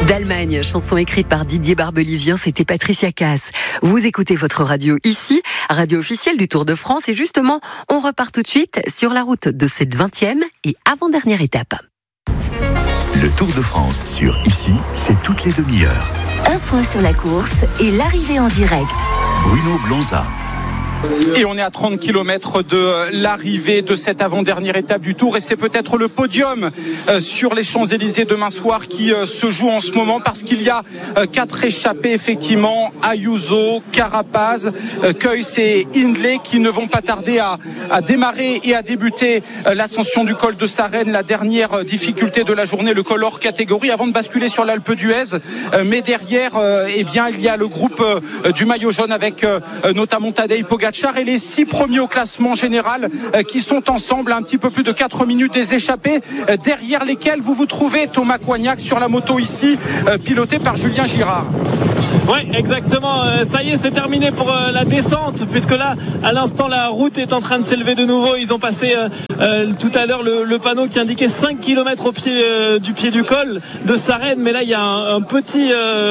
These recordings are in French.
d'Allemagne, chanson écrite par Didier Barbelivien, c'était Patricia Cass. Vous écoutez votre radio ici, radio officielle du Tour de France, et justement, on repart tout de suite sur la route de cette 20e et avant-dernière étape. Le Tour de France sur Ici, c'est toutes les demi-heures. Un point sur la course et l'arrivée en direct. Bruno Blonza. Et on est à 30 km de l'arrivée de cette avant-dernière étape du Tour, et c'est peut-être le podium sur les Champs-Élysées demain soir qui se joue en ce moment, parce qu'il y a 4 échappés effectivement, Ayuso, Carapaz, Kuijs et Hindley, qui ne vont pas tarder à démarrer et à débuter l'ascension du col de Sarenne, la dernière difficulté de la journée, le col hors catégorie, avant de basculer sur l'Alpe d'Huez. Mais derrière, eh bien, il y a le groupe du maillot jaune avec notamment Tadej Pogacar et les 6 premiers au classement général qui sont ensemble à un petit peu plus de 4 minutes des échappés, derrière lesquels vous trouvez Thomas Coignac sur la moto ici, piloté par Julien Girard. Oui, exactement. Ça y est, c'est terminé pour la descente, puisque là, à l'instant, la route est en train de s'élever de nouveau. Ils ont passé tout à l'heure le panneau qui indiquait 5 km au pied du pied du col de Sarenne. Mais là, il y a un petit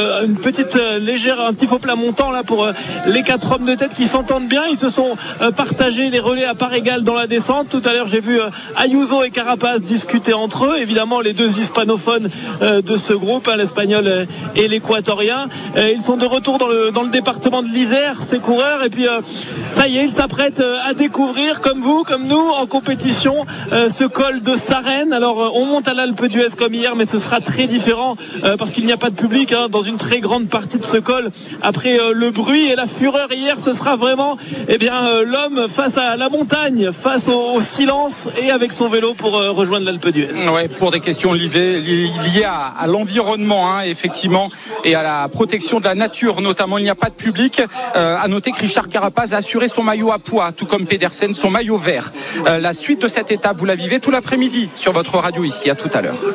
faux plat montant là pour les 4 hommes de tête qui s'entendent bien. Ils se sont partagés les relais à part égale dans la descente. Tout à l'heure, j'ai vu Ayuso et Carapaz discuter entre eux. Évidemment, les 2 hispanophones de ce groupe, l'espagnol et l'équatorien. Ils sont de retour dans le département de l'Isère, ces coureurs, et puis ça y est, ils s'apprêtent à découvrir, comme vous, comme nous, en compétition, ce col de Sarenne. Alors on monte à l'Alpe d'Huez comme hier, mais ce sera très différent parce qu'il n'y a pas de public dans une très grande partie de ce col. Après le bruit et la fureur hier, ce sera vraiment l'homme face à la montagne, face au silence, et avec son vélo pour rejoindre l'Alpe d'Huez. Ouais, pour des questions liées à l'environnement, effectivement, et à la protection de la nature notamment. Il n'y a pas de public. À noter que Richard Carapaz a assuré son maillot à pois, tout comme Pedersen son maillot vert. La suite de cette étape, vous la vivez tout l'après-midi sur votre radio ici. À tout à l'heure.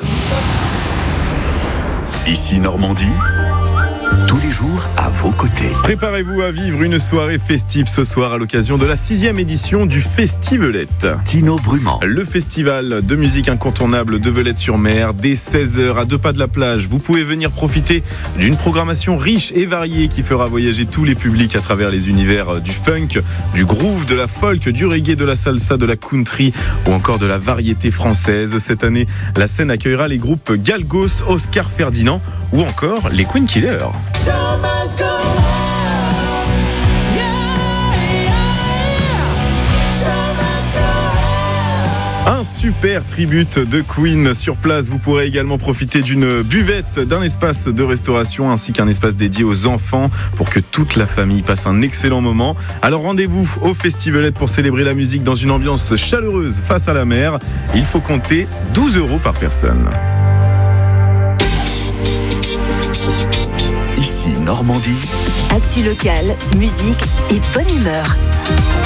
Ici Normandie, tous les jours à vos côtés. Préparez-vous à vivre une soirée festive ce soir à l'occasion de la 6e édition du Festivelette. Tino Bruman. Le festival de musique incontournable de Velette-sur-Mer, dès 16h à 2 pas de la plage. Vous pouvez venir profiter d'une programmation riche et variée qui fera voyager tous les publics à travers les univers du funk, du groove, de la folk, du reggae, de la salsa, de la country ou encore de la variété française. Cette année, la scène accueillera les groupes Galgos, Oscar Ferdinand ou encore les Queen Killers. Un super tribute de Queen sur place. Vous pourrez également profiter d'une buvette, d'un espace de restauration ainsi qu'un espace dédié aux enfants pour que toute la famille passe un excellent moment. Alors rendez-vous au Festivelette pour célébrer la musique dans une ambiance chaleureuse face à la mer. Il faut compter 12 € par personne. Ici Normandie. Actu locale, musique et bonne humeur.